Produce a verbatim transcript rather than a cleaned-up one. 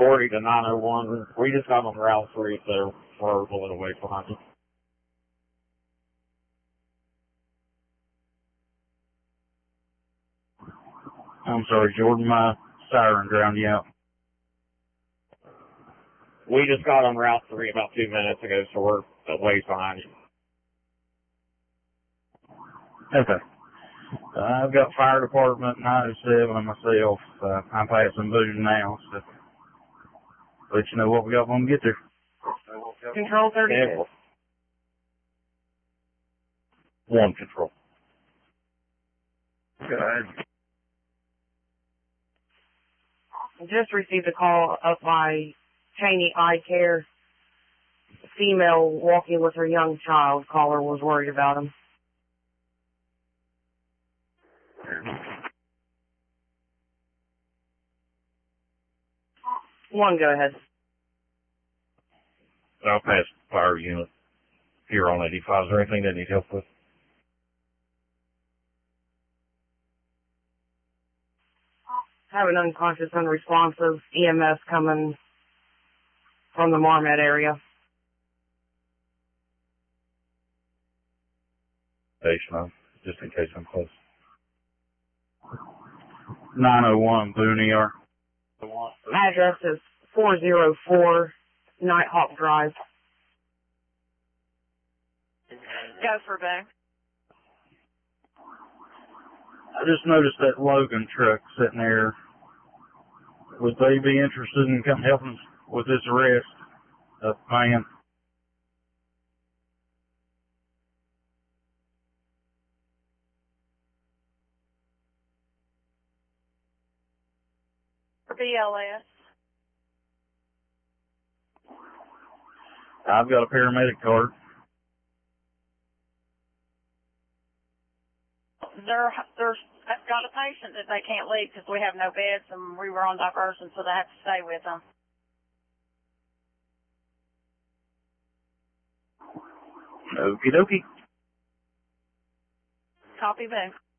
forty to nine oh one. We just got on Route three, so we're a little way behind you. I'm sorry, Jordan, my siren drowned you out. We just got on Route three about two minutes ago, so we're a ways behind you. Okay. Uh, I've got fire department nine oh seven and myself. Uh, I'm passing Boone now, so let you know what we got when we get there. Control thirty-two. One control. Go ahead. Just received a call up by Cheney Eye Care. Female walking with her young child. Caller was worried about him. One, go ahead. I'll pass the fire unit here on eighty-five. Is there anything they need help with? Have an unconscious, unresponsive E M S coming from the Marmet area. Station on, just in case I'm close. nine oh one Boone E R. Address is four oh four Nighthawk Drive. Go for back. I just noticed that Logan truck sitting there. Would they be interested in coming helping us with this arrest of the man? For B L S. I've got a paramedic card. They're, they're, I've got a patient that they can't leave because we have no beds and we were on diversion, so they have to stay with them. Okie dokie. Copy back.